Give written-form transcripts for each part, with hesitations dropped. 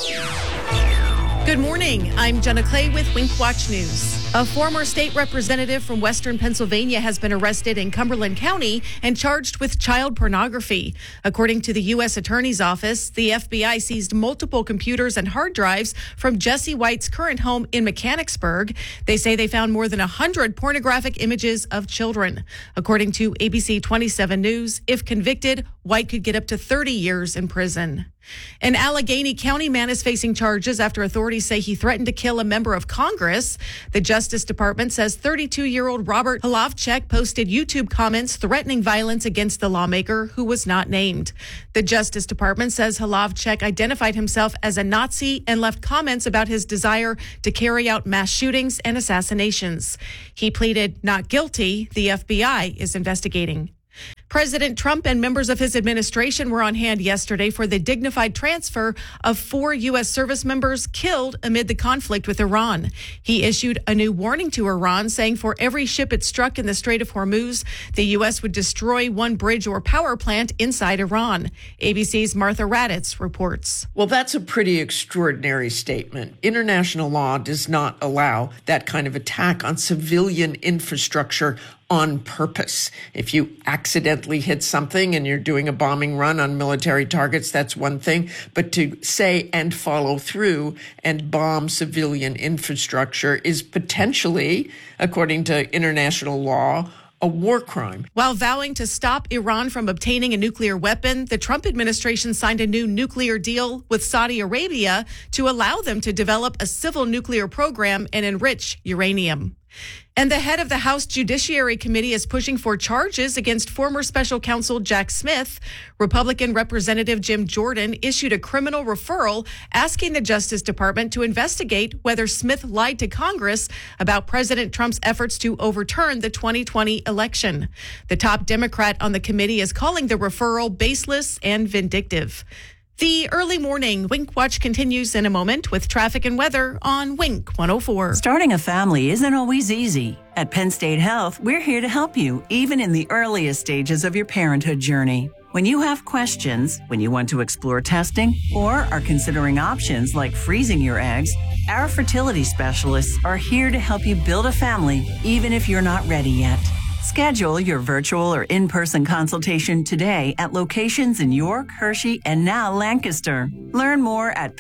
Good morning. I'm Jenna Clay with Wink Watch News. A former state representative from Western Pennsylvania has been arrested in Cumberland County and charged with child pornography. According to the U.S. Attorney's Office, the FBI seized multiple computers and hard drives from Jesse White's current home in Mechanicsburg. They say they found more than 100 pornographic images of children. According to ABC 27 News, if convicted, White could get up to 30 years in prison. An Allegheny County man is facing charges after authorities say he threatened to kill a member of Congress. The Justice Department says 32-year-old Robert Halavchek posted YouTube comments threatening violence against the lawmaker, who was not named. The Justice Department says Halavchek identified himself as a Nazi and left comments about his desire to carry out mass shootings and assassinations. He pleaded not guilty. The FBI is investigating. President Trump and members of his administration were on hand yesterday for the dignified transfer of 4 U.S. service members killed amid the conflict with Iran. He issued a new warning to Iran, saying for every ship it struck in the Strait of Hormuz, the U.S. would destroy one bridge or power plant inside Iran. ABC's Martha Raddatz reports. Well, that's a pretty extraordinary statement. International law does not allow that kind of attack on civilian infrastructure on purpose. If you accidentally hit something and you're doing a bombing run on military targets, that's one thing. But to say and follow through and bomb civilian infrastructure is potentially, according to international law, a war crime. While vowing to stop Iran from obtaining a nuclear weapon, the Trump administration signed a new nuclear deal with Saudi Arabia to allow them to develop a civil nuclear program and enrich uranium. And the head of the House Judiciary Committee is pushing for charges against former special counsel Jack Smith. Republican Representative Jim Jordan issued a criminal referral asking the Justice Department to investigate whether Smith lied to Congress about President Trump's efforts to overturn the 2020 election. The top Democrat on the committee is calling the referral baseless and vindictive. The early morning Wink Watch continues in a moment with traffic and weather on Wink 104. Starting a family isn't always easy. At Penn State Health, we're here to help you, even in the earliest stages of your parenthood journey. When you have questions, when you want to explore testing, or are considering options like freezing your eggs, our fertility specialists are here to help you build a family, even if you're not ready yet. Schedule your virtual or in-person consultation today at locations in York, Hershey, and now Lancaster. Learn more at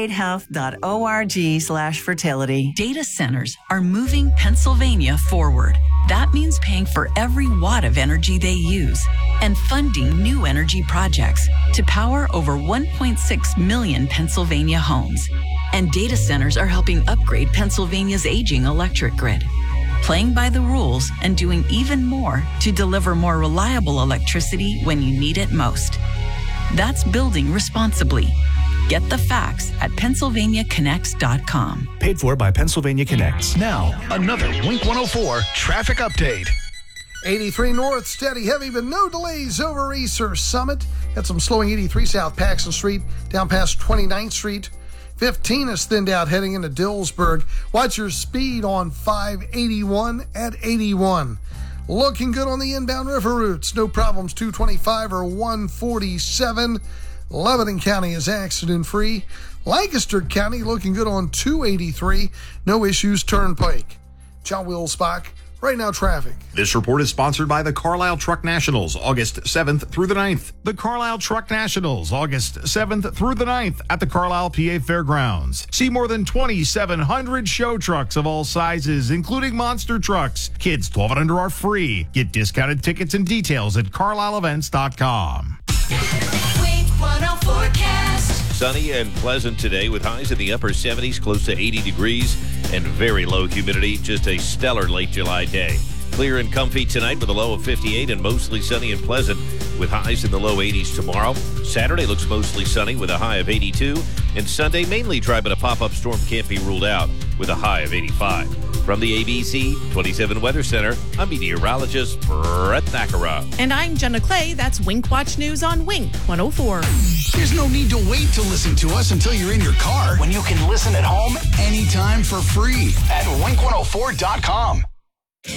pennstatehealth.org/fertility. Data centers are moving Pennsylvania forward. That means paying for every watt of energy they use and funding new energy projects to power over 1.6 million Pennsylvania homes. And data centers are helping upgrade Pennsylvania's aging electric grid, playing by the rules and doing even more to deliver more reliable electricity when you need it most. That's building responsibly. Get the facts at PennsylvaniaConnects.com. Paid for by Pennsylvania Connects. Now, another Wink 104 traffic update. 83 north, steady heavy, but no delays over Easter Summit. Got some slowing 83 south Paxton Street, down past 29th Street. 15 is thinned out heading into Dillsburg. Watch your speed on 581 at 81. Looking good on the inbound river routes. No problems, 225 or 147. Lebanon County is accident-free. Lancaster County looking good on 283. No issues, Turnpike. John Wilsbach. Right now, traffic. This report is sponsored by the Carlisle Truck Nationals, August 7th through the 9th. The Carlisle Truck Nationals, August 7th through the 9th at the Carlisle, PA Fairgrounds. See more than 2,700 show trucks of all sizes, including monster trucks. Kids 12 and under are free. Get discounted tickets and details at carlisleevents.com. Wink 104 forecast. Sunny and pleasant today with highs in the upper 70s, close to 80 degrees, and very low humidity. Just a stellar late July day. Clear and comfy tonight with a low of 58 and mostly sunny and pleasant with highs in the low 80s tomorrow. Saturday looks mostly sunny with a high of 82. And Sunday mainly dry, but a pop-up storm can't be ruled out with a high of 85. From the ABC 27 Weather Center, I'm meteorologist Brett Thakara. And I'm Jenna Clay. That's Wink Watch News on Wink 104. There's no need to wait to listen to us until you're in your car when you can listen at home anytime for free at wink104.com.